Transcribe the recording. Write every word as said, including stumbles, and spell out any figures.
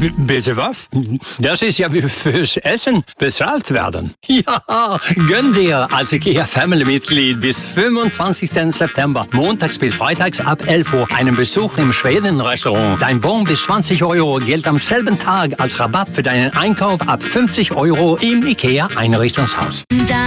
B- Bitte was? Das ist ja wie fürs Essen bezahlt werden. Ja, gönn dir als IKEA Family-Mitglied bis fünfundzwanzigsten September, montags bis freitags ab elf Uhr, einen Besuch im Schweden-Restaurant. Dein Bon bis zwanzig Euro gilt am selben Tag als Rabatt für deinen Einkauf ab fünfzig Euro im IKEA Einrichtungshaus. Da